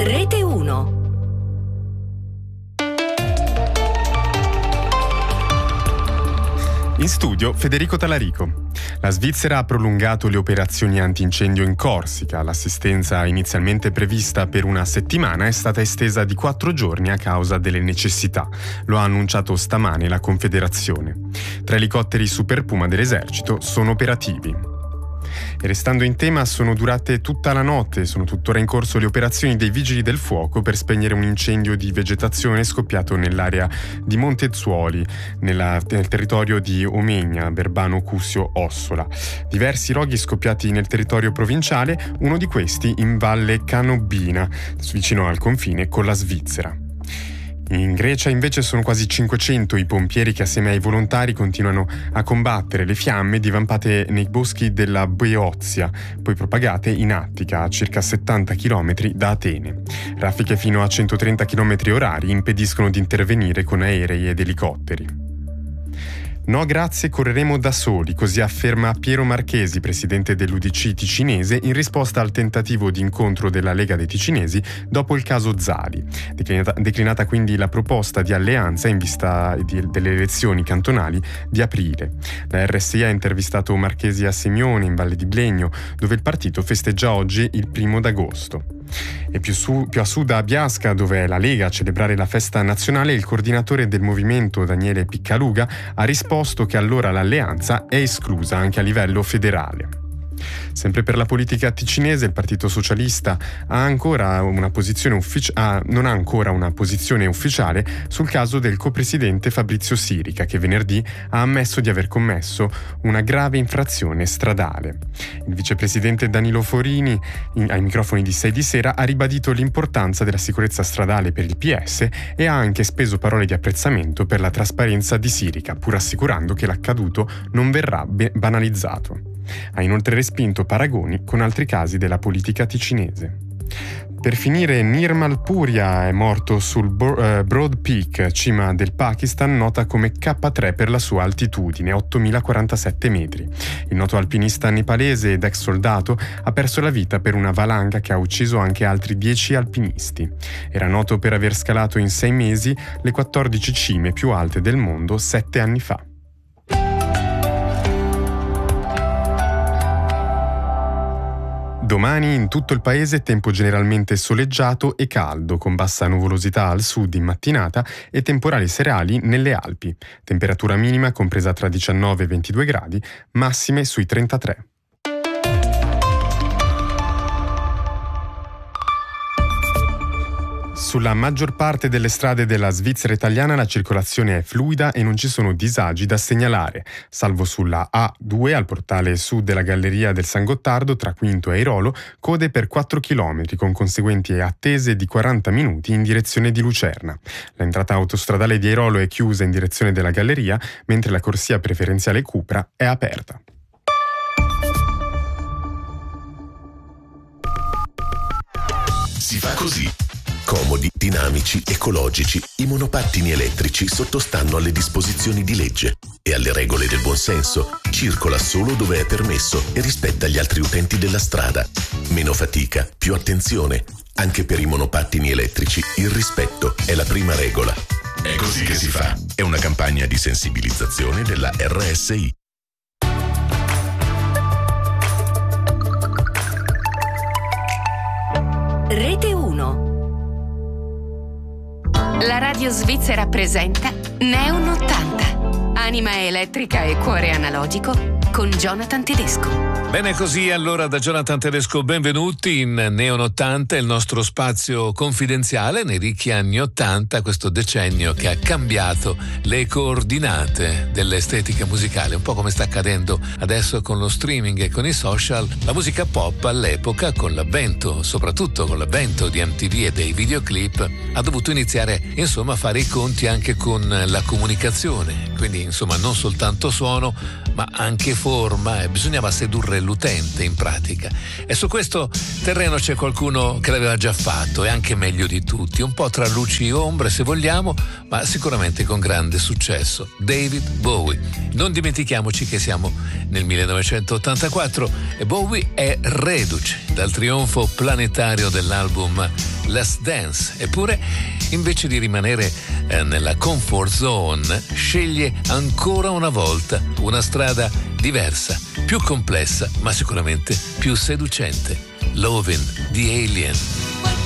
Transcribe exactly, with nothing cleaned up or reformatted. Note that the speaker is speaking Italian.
Rete uno. In studio Federico Talarico. La Svizzera ha prolungato le operazioni antincendio in Corsica. L'assistenza inizialmente prevista per una settimana è stata estesa di quattro giorni a causa delle necessità. Lo ha annunciato stamane la Confederazione. Tre elicotteri Super Puma dell'esercito sono operativi. E restando in tema, sono durate tutta la notte, sono tuttora in corso le operazioni dei vigili del fuoco per spegnere un incendio di vegetazione scoppiato nell'area di Montezzuoli, nella, nel territorio di Omegna, Verbano, Cusio, Ossola. Diversi roghi scoppiati nel territorio provinciale, uno di questi in Valle Canobbina, vicino al confine con la Svizzera. In Grecia invece sono quasi cinquecento i pompieri che assieme ai volontari continuano a combattere le fiamme divampate nei boschi della Beozia, poi propagate in Attica, a circa settanta chilometri da Atene. Raffiche fino a centotrenta chilometri orari impediscono di intervenire con aerei ed elicotteri. No grazie, correremo da soli, così afferma Piero Marchesi, presidente dell'U D C ticinese, in risposta al tentativo di incontro della Lega dei Ticinesi dopo il caso Zali. Declinata, declinata quindi la proposta di alleanza in vista di, delle elezioni cantonali di aprile. La R S I ha intervistato Marchesi a Semione, in Valle di Blegno, dove il partito festeggia oggi il primo d'agosto. E più, su, più a sud a Biasca, dove è la Lega a celebrare la festa nazionale, il coordinatore del movimento Daniele Piccaluga ha risposto che allora l'alleanza è esclusa anche a livello federale. Sempre per la politica ticinese, il Partito Socialista ha ancora una posizione uffici- ha, non ha ancora una posizione ufficiale sul caso del copresidente Fabrizio Sirica, che venerdì ha ammesso di aver commesso una grave infrazione stradale. Il vicepresidente Danilo Forini, in, ai microfoni di sei di sera, ha ribadito l'importanza della sicurezza stradale per il P S e ha anche speso parole di apprezzamento per la trasparenza di Sirica, pur assicurando che l'accaduto non verrà be- banalizzato. Ha inoltre respinto paragoni con altri casi della politica ticinese. Per finire, Nirmal Purja è morto sul Broad Peak, cima del Pakistan, nota come K tre per la sua altitudine, ottomilaquarantasette metri. Il noto alpinista nepalese ed ex soldato ha perso la vita per una valanga che ha ucciso anche altri dieci alpinisti. Era noto per aver scalato in sei mesi le quattordici cime più alte del mondo sette anni fa. Domani in tutto il paese tempo generalmente soleggiato e caldo, con bassa nuvolosità al sud in mattinata e temporali serali nelle Alpi. Temperatura minima compresa tra diciannove e ventidue gradi, massime sui trentatré. Sulla maggior parte delle strade della Svizzera italiana la circolazione è fluida e non ci sono disagi da segnalare, salvo sulla A due al portale sud della galleria del San Gottardo tra Quinto e Airolo, code per quattro chilometri con conseguenti attese di quaranta minuti in direzione di Lucerna. L'entrata autostradale di Airolo è chiusa in direzione della galleria, mentre la corsia preferenziale Cupra è aperta. Si fa così. Comodi, dinamici, ecologici, i monopattini elettrici sottostanno alle disposizioni di legge e alle regole del buonsenso. Circola solo dove è permesso e rispetta gli altri utenti della strada. Meno fatica, più attenzione. Anche per i monopattini elettrici il rispetto è la prima regola. È così che si fa. È una campagna di sensibilizzazione della R S I. Rete uno. La radio svizzera presenta Neon ottanta, anima elettrica e cuore analogico con Jonathan Tedesco. Bene così, allora da Jonathan Tedesco benvenuti in Neon ottanta, il nostro spazio confidenziale nei ricchi anni ottanta, questo decennio che ha cambiato le coordinate dell'estetica musicale, un po' come sta accadendo adesso con lo streaming e con i social. La musica pop all'epoca, con l'avvento, soprattutto con l'avvento di M T V e dei videoclip, ha dovuto iniziare insomma a fare i conti anche con la comunicazione, quindi insomma non soltanto suono ma anche forma, e bisognava sedurre coinvolgere l'utente in pratica. E su questo terreno c'è qualcuno che l'aveva già fatto e anche meglio di tutti, un po' tra luci e ombre se vogliamo, ma sicuramente con grande successo. David Bowie. Non dimentichiamoci che siamo nel millenovecentottantaquattro e Bowie è reduce dal trionfo planetario dell'album Last Dance, eppure invece di rimanere eh, nella comfort zone sceglie ancora una volta una strada diversa, più complessa ma sicuramente più seducente. Lovin' the Alien.